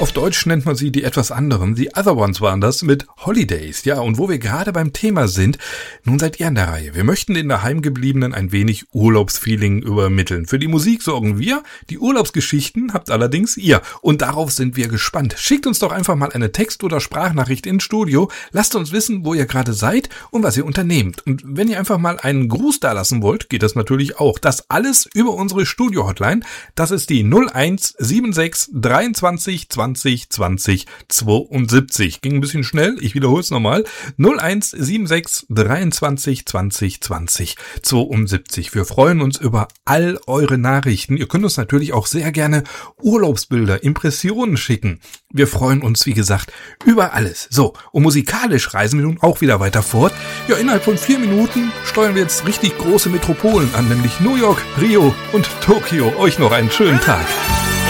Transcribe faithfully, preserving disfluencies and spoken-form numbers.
Auf Deutsch nennt man sie die etwas anderen. The Other Ones waren das mit Holidays. Ja, und wo wir gerade beim Thema sind, nun seid ihr an der Reihe. Wir möchten den Daheimgebliebenen ein wenig Urlaubsfeeling übermitteln. Für die Musik sorgen wir, die Urlaubsgeschichten habt allerdings ihr. Und darauf sind wir gespannt. Schickt uns doch einfach mal eine Text- oder Sprachnachricht ins Studio. Lasst uns wissen, wo ihr gerade seid und was ihr unternehmt. Und wenn ihr einfach mal einen Gruß dalassen wollt, geht das natürlich auch. Das alles über unsere Studio-Hotline. Das ist die null eins sieben sechs dreiundzwanzig zwanzig zwanzig zweiundsiebzig. Ging ein bisschen schnell, ich wiederhole es nochmal. null eins sieben sechs dreiundzwanzig zwanzig zwanzig zweiundsiebzig. Wir freuen uns über all eure Nachrichten. Ihr könnt uns natürlich auch sehr gerne Urlaubsbilder, Impressionen schicken. Wir freuen uns, wie gesagt, über alles. So, und musikalisch reisen wir nun auch wieder weiter fort. Ja, innerhalb von vier Minuten steuern wir jetzt richtig große Metropolen an, nämlich New York, Rio und Tokio. Euch noch einen schönen Tag.